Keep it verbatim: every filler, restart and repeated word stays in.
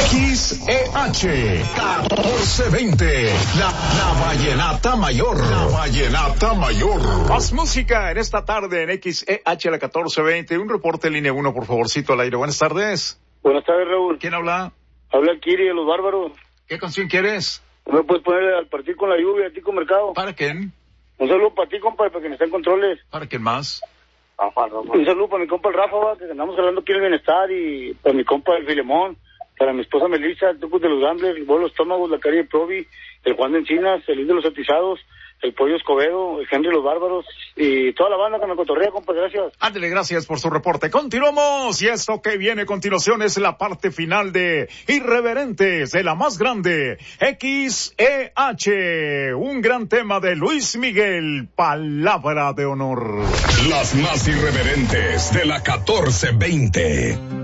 X E H catorce veinte, la, la Vallenata Mayor. La Vallenata Mayor. Más música en esta tarde en X E H la catorce veinte. Un reporte en línea uno, por favorcito, al aire. Buenas tardes. Buenas tardes, Raúl. ¿Quién habla? Habla el Kiri de Los Bárbaros. ¿Qué canción quieres? ¿No me puedes poner al partir con la lluvia, a Tico Mercado? ¿Para quién? Un saludo para ti, compa, para que me estén controles. ¿Para quién más? Un saludo para mi compa el Rafa, va, que andamos hablando aquí en el bienestar, y para mi compa el Filemón, para mi esposa Melissa, el Tucus de los Gamblers, el Bolo Estómagos, la Calle de Provi, el Juan de Encinas, el Luis de los Atizados, el Pollo Escobedo, el Henry de los Bárbaros y toda la banda que me cotorrea, compa, gracias. Ándale, gracias por su reporte. Continuamos, y esto que viene a continuación es la parte final de Irreverentes, de la más grande, X E H, un gran tema de Luis Miguel, Palabra de Honor. Las más irreverentes de la catorce veinte.